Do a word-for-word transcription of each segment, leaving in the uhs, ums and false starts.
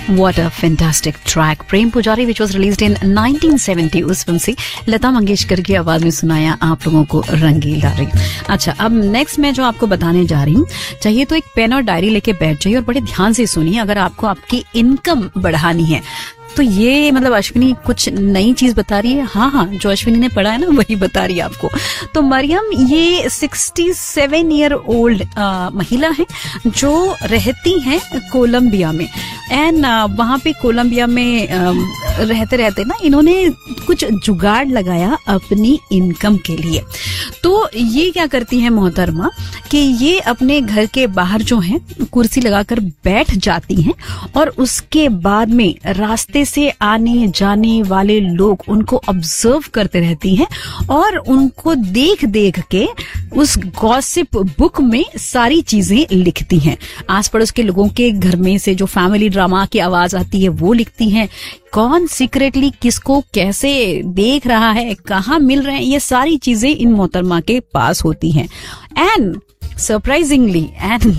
What a fantastic track. प्रेम पुजारी which was released in nineteen seventy. उस film से लता मंगेशकर की आवाज में सुनाया आप लोगों को रंगीला रे। अच्छा, अब नेक्स्ट मैं जो आपको बताने जा रही हूँ, चाहिए तो एक पेन और डायरी लेके बैठ जाइए और बड़े ध्यान से सुनिए। अगर आपको आपकी इनकम बढ़ानी है तो ये मतलब अश्विनी कुछ नई चीज बता रही है। हाँ हाँ, जो अश्विनी ने पढ़ा है ना वही बता रही है आपको। तो मरियम ये सड़सठ ईयर ओल्ड महिला है जो रहती हैं कोलंबिया में। एंड वहां पे कोलंबिया में uh, रहते रहते ना इन्होंने कुछ जुगाड़ लगाया अपनी इनकम के लिए। तो ये क्या करती है मोहतरमा कि ये अपने घर के बाहर जो है कुर्सी लगाकर बैठ जाती हैं और उसके बाद में रास्ते से आने जाने वाले लोग उनको ऑब्जर्व करते रहती हैं और उनको देख देख के उस गॉसिप बुक में सारी चीजें लिखती हैं। आस पड़ोस के लोगों के घर में से जो फैमिली ड्रामा की आवाज आती है वो लिखती हैं। कौन सीक्रेटली किसको कैसे देख रहा है, कहाँ मिल रहे हैं, ये सारी चीजें इन मोहतरमा के पास होती हैं। एंड सरप्राइजिंगली एंड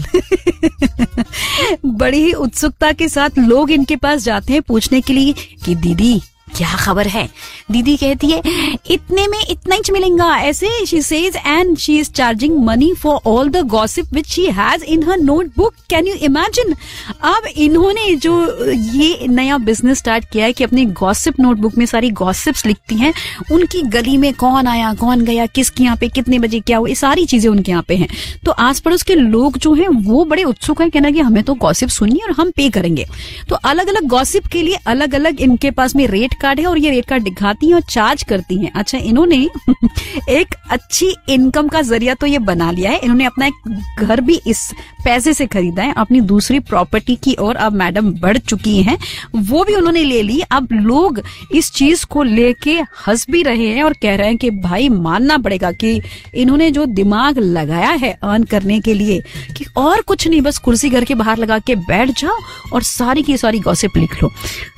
बड़ी ही उत्सुकता के साथ लोग इनके पास जाते हैं पूछने के लिए कि दीदी क्या खबर है। दीदी कहती है इतने में इतना ही मिलेगा ऐसे। She says and she is charging money for all the gossip which she has in her notebook. Can you imagine. अब इन्होंने जो ये नया बिजनेस स्टार्ट किया है कि अपनी गॉसिप नोटबुक में सारी गॉसिप्स लिखती हैं, उनकी गली में कौन आया कौन गया, किसके यहाँ पे कितने बजे क्या हुआ, ये सारी चीजें उनके यहाँ पे हैं। तो आस पड़ोस के लोग जो हैं वो बड़े उत्सुक है, कहना कि हमें तो गॉसिप सुननी है और हम पे करेंगे। तो अलग अलग गॉसिप के लिए अलग अलग इनके पास में रेट कार्ड है और ये रेट कार्ड दिखाती हैं और चार्ज करती हैं। अच्छा, इन्होंने एक अच्छी इनकम का जरिया तो ये बना लिया है। इन्होंने अपना एक घर भी इस पैसे से खरीदा है। अपनी दूसरी प्रॉपर्टी की ओर अब मैडम बढ़ चुकी हैं, वो भी उन्होंने ले ली। अब लोग इस चीज को लेके हंस भी रहे हैं और कह रहे हैं कि भाई मानना पड़ेगा कि इन्होंने जो दिमाग लगाया है अर्न करने के लिए कि और कुछ नहीं, बस कुर्सी घर के बाहर लगा के बैठ जाओ और सारी की सारी गॉसिप लिख लो।